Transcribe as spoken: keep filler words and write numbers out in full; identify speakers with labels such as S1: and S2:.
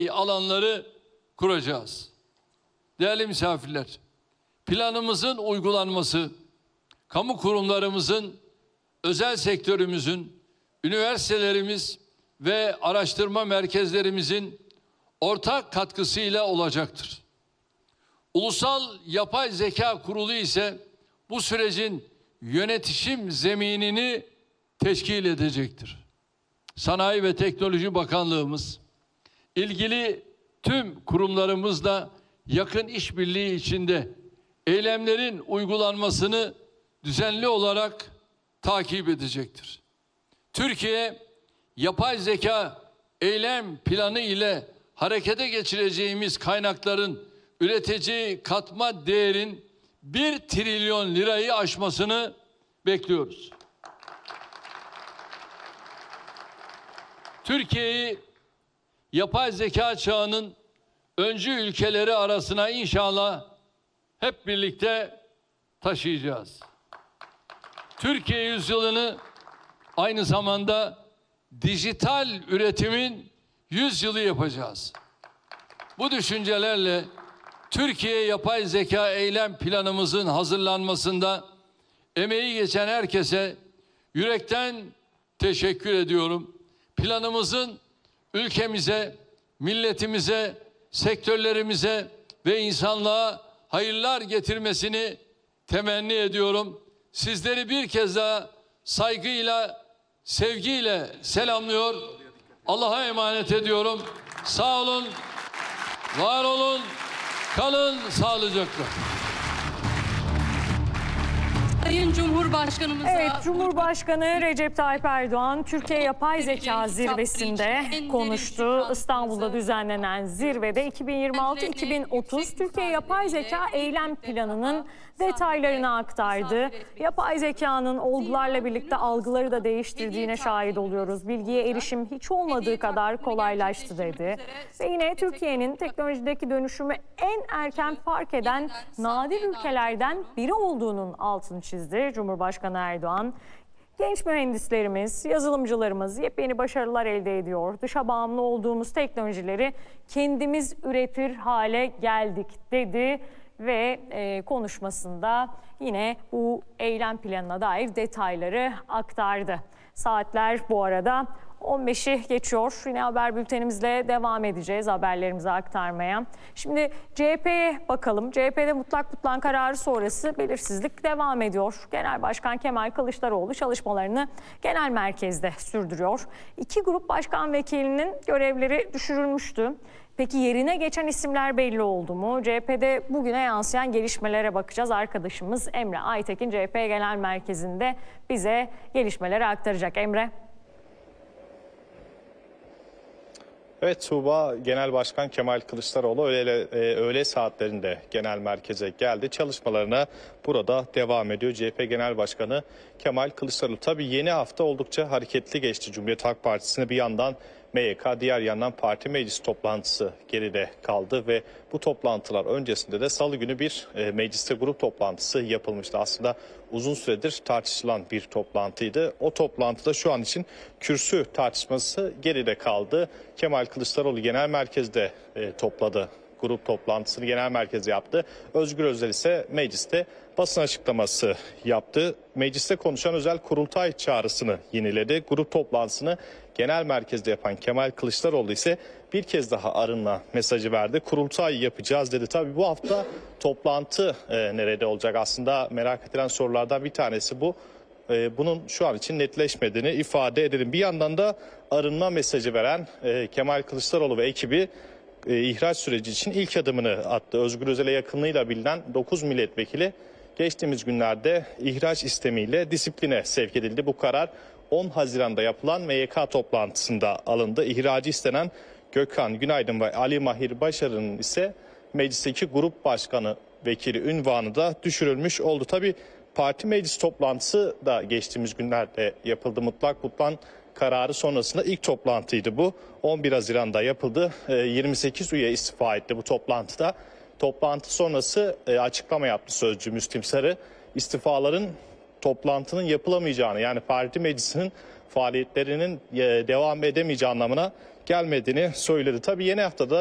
S1: alanları kuracağız. Değerli misafirler, planımızın uygulanması, kamu kurumlarımızın, özel sektörümüzün, üniversitelerimiz ve araştırma merkezlerimizin ortak katkısıyla olacaktır. Ulusal Yapay Zeka Kurulu ise bu sürecin yönetişim zeminini teşkil edecektir. Sanayi ve Teknoloji Bakanlığımız, ilgili tüm kurumlarımızla yakın işbirliği içinde eylemlerin uygulanmasını düzenli olarak takip edecektir. Türkiye, yapay zeka eylem planı ile harekete geçireceğimiz kaynakların üreteceği katma değerin bir trilyon lirayı aşmasını bekliyoruz. Türkiye'yi yapay zeka çağının öncü ülkeleri arasına inşallah hep birlikte taşıyacağız. Türkiye yüzyılını aynı zamanda dijital üretimin yüzyılı yapacağız. Bu düşüncelerle Türkiye Yapay Zeka Eylem Planımızın hazırlanmasında emeği geçen herkese yürekten teşekkür ediyorum. Planımızın ülkemize, milletimize, sektörlerimize ve insanlığa hayırlar getirmesini temenni ediyorum. Sizleri bir kez daha saygıyla, sevgiyle selamlıyor. Allah'a emanet ediyorum. Sağ olun, var olun, kalın sağlıcakla.
S2: Sayın Cumhurbaşkanımıza...
S3: Evet, Cumhurbaşkanı Recep Tayyip Erdoğan Türkiye Yapay Zeka Zirvesi'nde konuştu. İstanbul'da düzenlenen zirvede iki bin yirmi altı iki bin otuz Türkiye Yapay Zeka Eylem Planı'nın detaylarını aktardı. Yapay zekanın olgularla birlikte algıları da değiştirdiğine şahit oluyoruz. Bilgiye erişim hiç olmadığı kadar kolaylaştı dedi. Ve yine Türkiye'nin teknolojideki dönüşümü en erken fark eden nadir ülkelerden biri olduğunun altını çizdi Cumhurbaşkanı Erdoğan. Genç mühendislerimiz, yazılımcılarımız yepyeni başarılar elde ediyor. Dışa bağımlı olduğumuz teknolojileri kendimiz üretir hale geldik dedi. Ve e, konuşmasında yine bu eylem planına dair detayları aktardı. Saatler bu arada on beşi geçiyor. Yine haber bültenimizle devam edeceğiz haberlerimizi aktarmaya. Şimdi C H P'ye bakalım. C H P'de mutlak butlan kararı sonrası belirsizlik devam ediyor. Genel Başkan Kemal Kılıçdaroğlu çalışmalarını genel merkezde sürdürüyor. İki grup başkan vekilinin görevleri düşürülmüştü. Peki yerine geçen isimler belli oldu mu? C H P'de bugüne yansıyan gelişmelere bakacağız. Arkadaşımız Emre Aytekin C H P Genel Merkezi'nde bize gelişmeleri aktaracak. Emre.
S4: Evet Tuğba, Genel Başkan Kemal Kılıçdaroğlu öğle, e, öğle saatlerinde genel merkeze geldi. Çalışmalarına burada devam ediyor. C H P Genel Başkanı Kemal Kılıçdaroğlu. Tabii yeni hafta oldukça hareketli geçti. Cumhuriyet Halk Partisi'ne bir yandan M Y K, diğer yandan parti meclis toplantısı geride kaldı ve bu toplantılar öncesinde de salı günü bir e, mecliste grup toplantısı yapılmıştı. Aslında uzun süredir tartışılan bir toplantıydı. O toplantıda şu an için kürsü tartışması geride kaldı. Kemal Kılıçdaroğlu genel merkezde e, topladı. Grup toplantısını genel merkezde yaptı. Özgür Özel ise mecliste basın açıklaması yaptı. Mecliste konuşan özel kurultay çağrısını yeniledi. Grup toplantısını genel merkezde yapan Kemal Kılıçdaroğlu ise bir kez daha arınma mesajı verdi. Kurultay yapacağız dedi. Tabii bu hafta toplantı e, nerede olacak? Aslında merak edilen sorulardan bir tanesi bu. E, bunun şu an için netleşmediğini ifade edelim. Bir yandan da arınma mesajı veren e, Kemal Kılıçdaroğlu ve ekibi e, ihraç süreci için ilk adımını attı. Özgür Özel'e yakınlığıyla bilinen dokuz milletvekili geçtiğimiz günlerde ihraç istemiyle disipline sevk edildi. Bu karar on Haziran'da yapılan M Y K toplantısında alındı. İhracı istenen Gökhan Günaydın ve Ali Mahir Başarı'nın ise meclisteki grup başkanı vekili unvanı da düşürülmüş oldu. Tabii parti meclis toplantısı da geçtiğimiz günlerde yapıldı. Mutlak butlan kararı sonrasında ilk toplantıydı bu. on bir Haziran'da yapıldı. yirmi sekiz üye istifa etti bu toplantıda. Toplantı sonrası açıklama yaptı sözcü Müslim Sarı. İstifaların toplantının yapılamayacağını, yani parti meclisinin faaliyetlerinin e, devam edemeyeceği anlamına gelmediğini söyledi. Tabii yeni haftada